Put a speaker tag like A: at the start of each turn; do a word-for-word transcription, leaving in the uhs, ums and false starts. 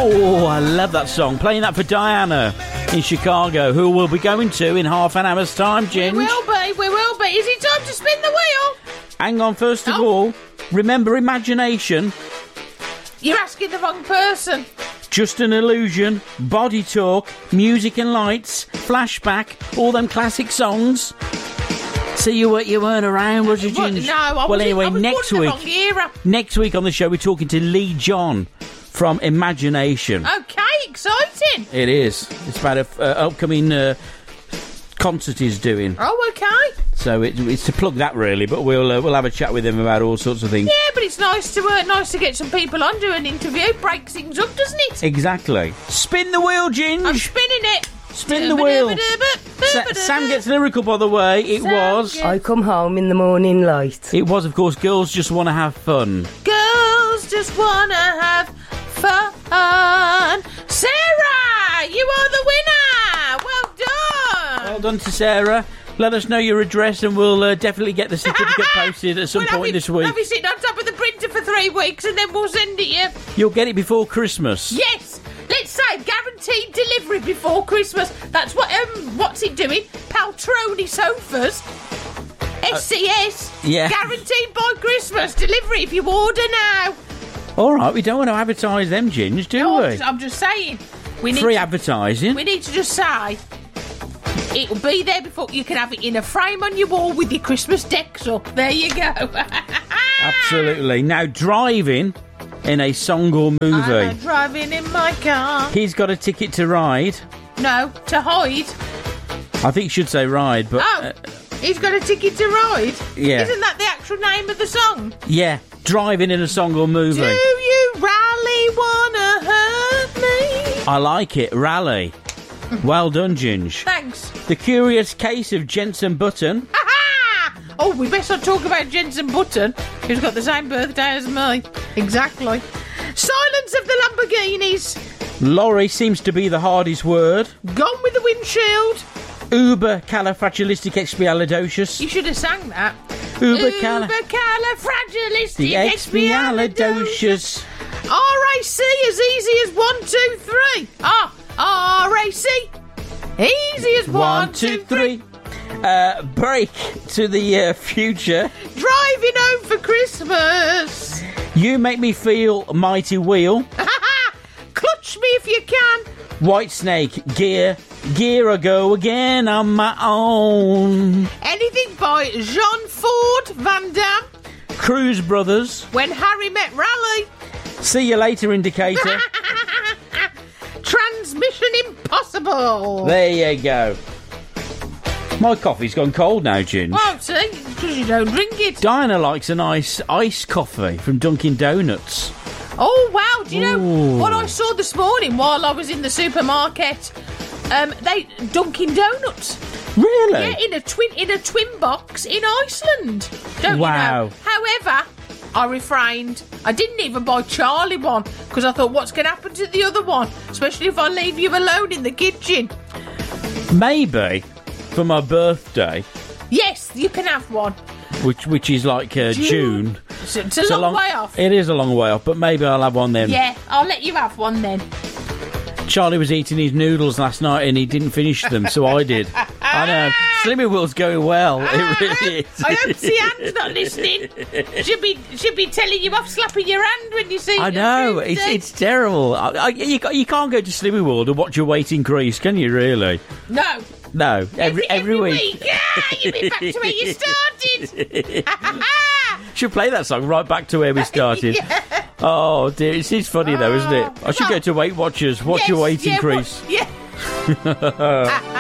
A: Oh, I love that song. Playing that for Diana in Chicago, who we'll be going to in half an hour's time, Ginge.
B: We will be, we will be. Is it time to spin the wheel?
A: Hang on, first of
B: Oh.
A: all, remember imagination.
B: You're asking the wrong person.
A: Just an illusion, body talk, music and lights, flashback, all them classic songs. So you, were, you weren't around, was you,
B: Well,
A: Ginge?
B: no, I
A: Well,
B: was,
A: anyway,
B: I was
A: next
B: born in
A: week,
B: the wrong era.
A: next week on the show, we're talking to Lee John from Imagination.
B: Okay, exciting.
A: It is. It's about an uh, upcoming uh, concert he's doing.
B: Oh, okay.
A: So it, it's to plug that, really. But we'll uh, we'll have a chat with him about all sorts of things.
B: Yeah, but it's nice to uh, nice to get some people on, do an interview, break things up, doesn't it?
A: Exactly. Spin the wheel, Ginge.
B: I'm spinning it.
A: Spin the wheel. Sa- Sam gets lyrical, by the way. It
B: Sam
A: was.
B: gets-
C: I come home in the morning light.
A: It was, of course, Girls Just Want to Have Fun.
B: Girls just wanna have fun. Sarah, you are the winner. Well done.
A: Well done to Sarah. Let us know your address and we'll uh, definitely get the certificate posted at some
B: Well, have
A: point
B: you-
A: this week.
B: Have you sitting on top of the printer for three weeks and then we'll send it you?
A: You'll get it before Christmas.
B: Yes. Let's say guaranteed delivery before Christmas. That's what um what's it doing? Paltroni sofas. S C S.
A: yeah.
B: Guaranteed by Christmas delivery if you order now.
A: All right, we don't want to advertise them, Ginge, do
B: No, I'm
A: we?
B: just, I'm just saying. We need
A: Free
B: to,
A: advertising.
B: we need to just say it'll be there before you can have it in a frame on your wall with your Christmas decks up. There you go.
A: Absolutely. Now, driving in a song or movie.
B: I'm driving in my car.
A: He's got a ticket to ride.
B: No, to hide.
A: I think you should say ride, but...
B: Oh,
A: uh,
B: he's got a ticket to ride.
A: Yeah.
B: Isn't that the actual name of the song?
A: yeah, driving in a song or movie.
B: Do you rally wanna hurt me?
A: I like it. Rally. Well done, Ginge.
B: Thanks.
A: The Curious Case of Jensen Button.
B: Ha-ha! Oh, we best not talk about Jensen Button, who's got the same birthday as me. Exactly. Silence of the Lamborghinis.
A: Lorry seems to be the hardest word.
B: Gone with the windshield.
A: Uber califragilisticexpialidocious.
B: You should have sang that.
A: Uber cala...
B: Ubercalifragilistic
A: The expialidocious.
B: R A C as easy as one, two, three. Ah, R A C. Easy as one,
A: One, two, three. Uh, break to the uh, future.
B: Driving home for Christmas.
A: You make me feel mighty wheel.
B: Clutch me if you can.
A: White Snake, gear. Gear I go again on my own.
B: Anything by Jean Ford Van Damme.
A: Cruise Brothers.
B: When Harry Met Raleigh.
A: See you later, indicator.
B: Transmission Impossible.
A: There you go. My coffee's gone cold now, Ginge.
B: Well, see, because you don't drink it.
A: Diana likes a nice iced coffee from Dunkin' Donuts.
B: Oh, wow. Do you know
A: Ooh.
B: what I saw this morning while I was in the supermarket? Um, they Dunkin' Donuts.
A: Really?
B: Yeah, in a twin in a twin box in Iceland. Don't
A: Wow.
B: you know? However, I refrained. I didn't even buy Charlie one because I thought, what's going to happen to the other one? Especially if I leave you alone in the kitchen.
A: Maybe for my birthday,
B: Yes, you can have one.
A: which which is like uh, June.
B: It's, it's a long, way off.
A: It is a long way off, but maybe I'll have one then.
B: Yeah, I'll let you have one then.
A: Charlie was eating his noodles last night and he didn't finish them, so I did. I know. Slimming Will's going well. It really is.
B: I hope Sian's not listening. She'll be, she'll be telling you off, slapping your hand when you see
A: I
B: the
A: know.
B: food
A: It's
B: day.
A: it's terrible. I, I, you, ca- you can't go to Slimming World and watch your weight increase, can you, really?
B: No.
A: No. Every, every, week.
B: Ah, you'll be back to where you started.
A: Should play that song right back to where we started.
B: Yeah.
A: Oh, dear. It's, it's funny, though, isn't it? I should
B: well,
A: go to Weight Watchers, watch
B: Yes,
A: your weight
B: yeah,
A: increase.
B: what- yeah.